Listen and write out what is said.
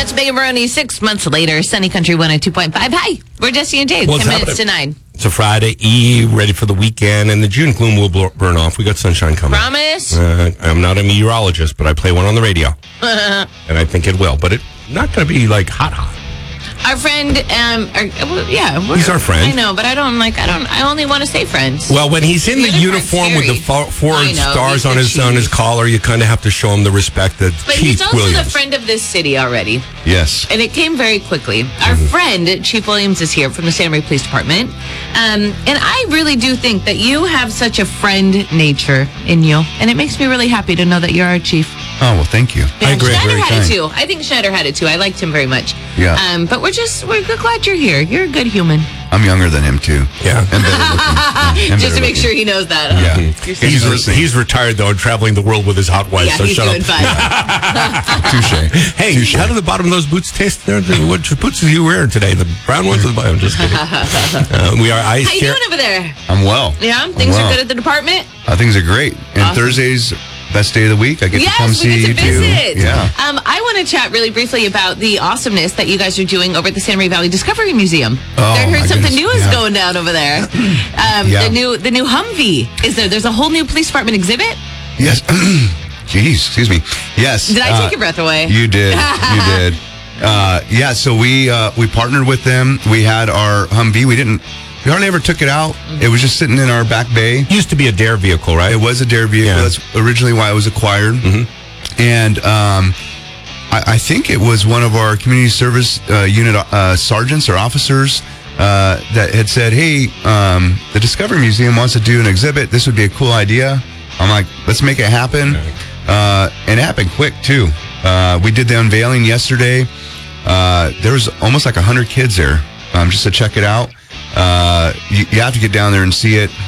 It's Big and Baroni 6 months later. Sunny Country 102.5. Hi, we're Jesse and Dave. 10 minutes to 9. It's a Friday Eve, ready for the weekend, and the June gloom will burn off. We got sunshine coming. Promise? I'm not a meteorologist, but I play one on the radio. And I think it will, but it's not going to be like hot. Our friend, he's our friend. I know, but I only want to say friends. Well, when he's in the uniform with the four stars on his collar, you kind of have to show him the respect that But Chief he's also Williams. the friend of this city already. Yes. And it came very quickly. Our friend, Chief Williams, is here from the Santa Maria Police Department. And I really do think that you have such a friend nature in you. And it makes me really happy to know that you're our chief. Oh, well, thank you. Yeah, I agree. Schneider Very had kind. it too. I think Schneider had it too. I liked him very much. Yeah. But we're glad you're here. You're a good human. I'm younger than him, too. Yeah. And better looking. And Just to better make looking. sure he knows that. Yeah. You're so He's sweet. listening. He's retired, though, and traveling the world with his hot wife, Yeah, so he's shut doing up. fine. Touche. Hey, how do the bottom of those boots taste? What boots are you wearing today? The brown ones? I'm just kidding. We are ice How you doing over there? I'm well. Yeah, things well. are good at the department. Things are great. And Awesome. Thursday's best day of the week. I get to come Yes, we see get to you too. visit. Yeah. I want to chat really briefly about the awesomeness that you guys are doing over at the Santa Maria Valley Discovery Museum. Oh, I heard my something goodness. new is Yeah. going down over there. Yeah. The new Humvee is there. There's a whole new police department exhibit. Yes. Jeez, excuse me. Yes. Did I take your breath away? You did. You did. Yeah, so we partnered with them. We had our Humvee. We hardly ever took it out. It was just sitting in our back bay. Used to be a dare vehicle, right? It was a dare vehicle. Yeah. That's originally why it was acquired. And I think it was one of our community service unit sergeants or officers that had said, hey, the Discovery Museum wants to do an exhibit. This would be a cool idea. I'm like, let's make it happen. And it happened quick, too. We did the unveiling yesterday. There was almost like 100 kids there just to check it out. You have to get down there and see it.